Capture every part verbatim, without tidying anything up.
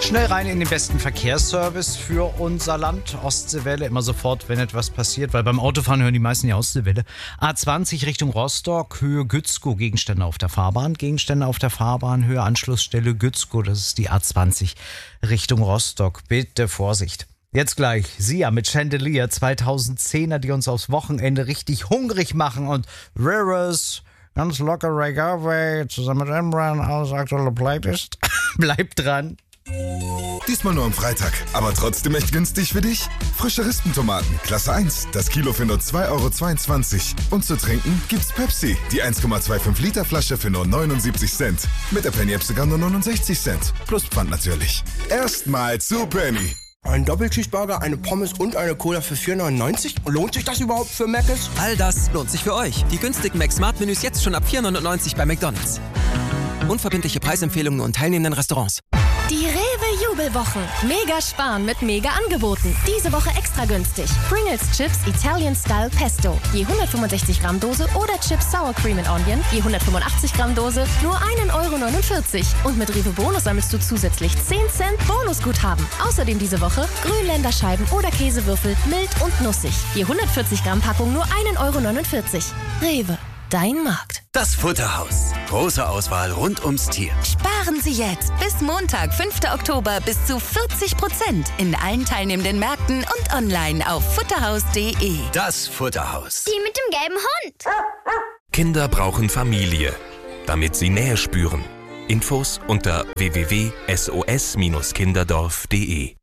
Schnell rein in den besten Verkehrsservice für unser Land. Ostseewelle, immer sofort, wenn etwas passiert, weil beim Autofahren hören die meisten ja Ostseewelle. A zwanzig Richtung Rostock, Höhe Gützkow, Gegenstände auf der Fahrbahn. Gegenstände auf der Fahrbahn, Höhe Anschlussstelle Gützkow, das ist die A zwanzig Richtung Rostock. Bitte Vorsicht. Jetzt gleich Sia mit Chandelier, zweitausendzehner, die uns aufs Wochenende richtig hungrig machen, und Rivers, ganz locker Reggae, zusammen mit Emran aus aktueller Playlist. Bleibt dran. Diesmal nur am Freitag, aber trotzdem echt günstig für dich. Frische Rispentomaten, Klasse eins, das Kilo für nur zwei Euro zweiundzwanzig. Und zu trinken gibt's Pepsi, die eins Komma fünfundzwanzig Liter Flasche für nur neunundsiebzig Cent. Mit der Penny-App sogar nur neunundsechzig Cent. Plus Pfand natürlich. Erstmal zu Penny. Ein Doppelcheeseburger, eine Pommes und eine Cola für vier neunundneunzig? Lohnt sich das überhaupt für Mc's? All das lohnt sich für euch. Die günstigen Mac-Smart-Menüs jetzt schon ab vier neunundneunzig bei McDonald's. Unverbindliche Preisempfehlungen und teilnehmenden Restaurants. Die Rewe-Jubelwochen. Mega sparen mit mega Angeboten. Diese Woche extra günstig. Pringles Chips Italian Style Pesto. Je hundertfünfundsechzig Gramm Dose oder Chips Sour Cream and Onion. Je hundertfünfundachtzig Gramm Dose. Nur ein Euro neunundvierzig. Und mit Rewe Bonus sammelst du zusätzlich zehn Cent Bonusguthaben. Außerdem diese Woche Grünländerscheiben oder Käsewürfel mild und nussig. Je hundertvierzig Gramm Packung nur ein Euro neunundvierzig. Rewe. Dein Markt. Das Futterhaus. Große Auswahl rund ums Tier. Sparen Sie jetzt bis Montag, fünften Oktober, bis zu vierzig Prozent in allen teilnehmenden Märkten und online auf futterhaus punkt de. Das Futterhaus. Die mit dem gelben Hund. Kinder brauchen Familie, damit sie Nähe spüren. Infos unter w w w punkt s o s kinderdorf punkt de.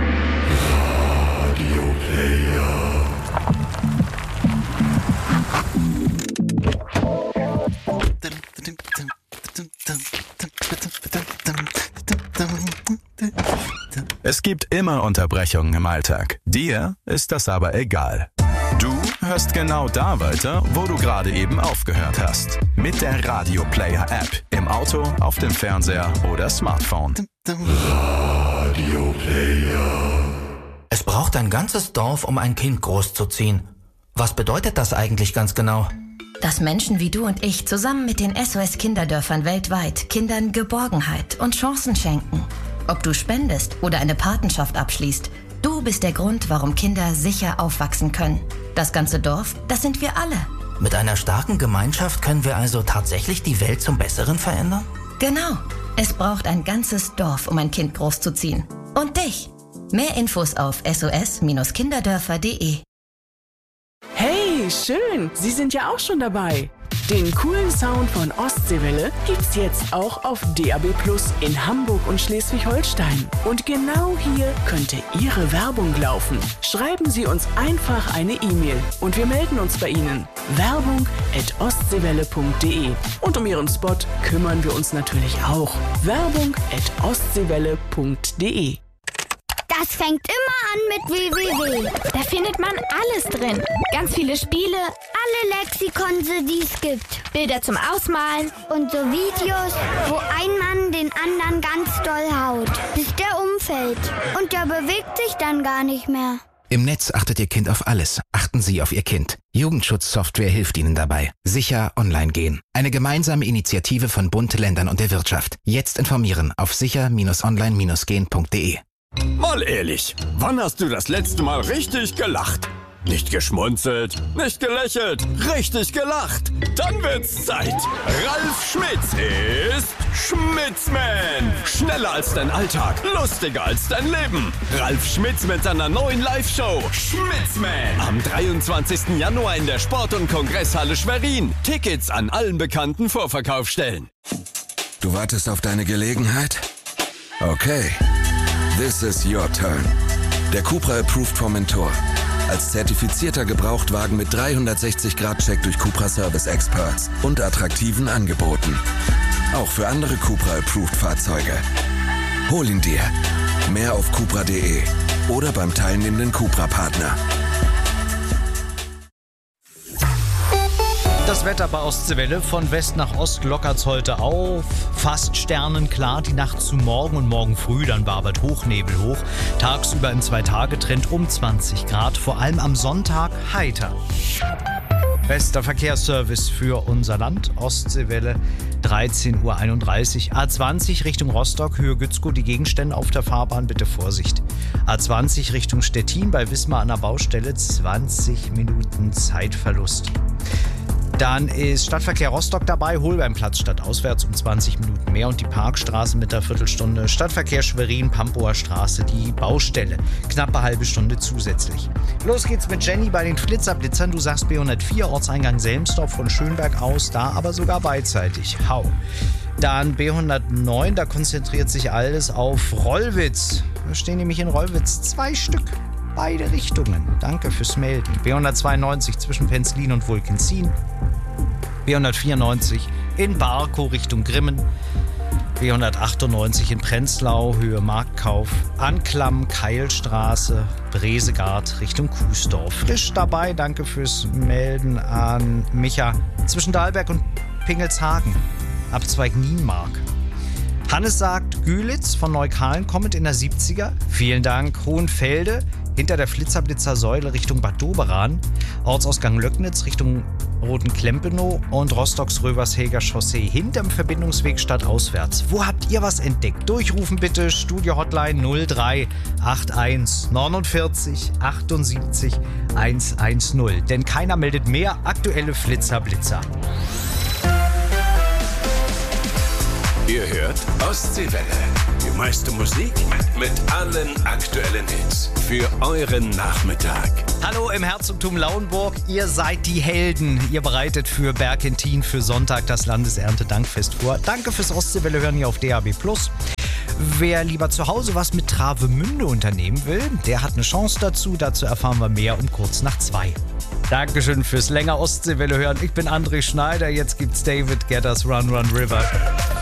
Radio Player. Es gibt immer Unterbrechungen im Alltag. Dir ist das aber egal. Du hörst genau da weiter, wo du gerade eben aufgehört hast. Mit der Radio Player App. Im Auto, auf dem Fernseher oder Smartphone. Radio Player. Es braucht ein ganzes Dorf, um ein Kind großzuziehen. Was bedeutet das eigentlich ganz genau? Dass Menschen wie du und ich zusammen mit den S O S-Kinderdörfern weltweit Kindern Geborgenheit und Chancen schenken. Ob du spendest oder eine Patenschaft abschließt, du bist der Grund, warum Kinder sicher aufwachsen können. Das ganze Dorf, das sind wir alle. Mit einer starken Gemeinschaft können wir also tatsächlich die Welt zum Besseren verändern? Genau. Es braucht ein ganzes Dorf, um ein Kind großzuziehen. Und dich. Mehr Infos auf s o s kinderdörfer punkt de. Hey, schön! Sie sind ja auch schon dabei. Den coolen Sound von Ostseewelle gibt's jetzt auch auf D A B Plus in Hamburg und Schleswig-Holstein. Und genau hier könnte Ihre Werbung laufen. Schreiben Sie uns einfach eine E-Mail und wir melden uns bei Ihnen. Werbung at ostseewelle punkt de. Und um Ihren Spot kümmern wir uns natürlich auch. Werbung at ostseewelle punkt de. Das fängt immer an mit www. Da findet man alles drin. Ganz viele Spiele, alle Lexikonse, die es gibt. Bilder zum Ausmalen und so Videos, wo ein Mann den anderen ganz doll haut, bis der umfällt. Und der bewegt sich dann gar nicht mehr. Im Netz achtet Ihr Kind auf alles. Achten Sie auf Ihr Kind. Jugendschutzsoftware hilft Ihnen dabei. Sicher online gehen. Eine gemeinsame Initiative von Bund, Ländern und der Wirtschaft. Jetzt informieren auf sicher online gehen punkt de. Mal ehrlich, wann hast du das letzte Mal richtig gelacht? Nicht geschmunzelt, nicht gelächelt, richtig gelacht. Dann wird's Zeit. Ralf Schmitz ist Schmitzman. Schneller als dein Alltag, lustiger als dein Leben. Ralf Schmitz mit seiner neuen Live-Show Schmitzman. Am dreiundzwanzigsten Januar in der Sport- und Kongresshalle Schwerin. Tickets an allen bekannten Vorverkaufsstellen. Du wartest auf deine Gelegenheit? Okay. This is your turn. Der Cupra Approved Formentor. Als zertifizierter Gebrauchtwagen mit dreihundertsechzig Grad Check durch Cupra Service Experts und attraktiven Angeboten. Auch für andere Cupra Approved Fahrzeuge. Hol ihn dir. Mehr auf cupra punkt de oder beim teilnehmenden Cupra-Partner. Das Wetter bei Ostseewelle. Von West nach Ost lockert's heute auf. Fast sternenklar die Nacht zu morgen und morgen früh. Dann wabert Hochnebel hoch. Tagsüber im Zwei-Tage-Trend um zwanzig Grad. Vor allem am Sonntag heiter. Bester Verkehrsservice für unser Land. Ostseewelle, dreizehn Uhr einunddreißig. A zwanzig Richtung Rostock, Höhe Gützkow, die Gegenstände auf der Fahrbahn, bitte Vorsicht. A zwanzig Richtung Stettin, bei Wismar an der Baustelle, zwanzig Minuten Zeitverlust. Dann ist Stadtverkehr Rostock dabei, Holbeimplatz statt auswärts um zwanzig Minuten mehr und die Parkstraße mit der Viertelstunde. Stadtverkehr Schwerin, Pampower Straße, die Baustelle, knappe halbe Stunde zusätzlich. Los geht's mit Jenny bei den Flitzerblitzern. Du sagst B hundertvier, Ortseingang Selmsdorf von Schönberg aus, da aber sogar beidseitig. Hau. Dann B hundertneun, da konzentriert sich alles auf Rollwitz. Da stehen nämlich in Rollwitz zwei Stück. Beide Richtungen. Danke fürs Melden. B hundertzweiundneunzig zwischen Penzlin und Vulkenzin. B hundertvierundneunzig in Barkow Richtung Grimmen. B hundertachtundneunzig in Prenzlau, Höhe Marktkauf. Anklam, Keilstraße, Bresegard Richtung Kuesdorf. Frisch dabei, danke fürs Melden an Micha. Zwischen Dahlberg und Pingelshagen. Abzweig Nienmark. Hannes sagt, Gülitz von Neukalen kommend in der siebziger. Vielen Dank. Hohenfelde hinter der Flitzerblitzer-Säule Richtung Bad Doberan. Ortsausgang Löcknitz Richtung Roten-Klempenow und Rostocks Rövershäger Chaussee hinterm Verbindungsweg stadtauswärts. Wo habt ihr was entdeckt? Durchrufen bitte, Studio-Hotline null drei acht eins neunundvierzig achtundsiebzig hundertzehn. Denn keiner meldet mehr aktuelle Flitzerblitzer. Ihr hört Ostseewelle. Die meiste Musik mit allen aktuellen Hits. Für euren Nachmittag. Hallo im Herzogtum Lauenburg. Ihr seid die Helden. Ihr bereitet für Berkentin für Sonntag das Landeserntedankfest vor. Danke fürs Ostseewelle hören hier auf D A B plus. Wer lieber zu Hause was mit Travemünde unternehmen will, der hat eine Chance dazu. Dazu erfahren wir mehr um kurz nach zwei. Dankeschön fürs länger Ostseewelle hören. Ich bin André Schneider. Jetzt gibt's David Guetta's Run Run River.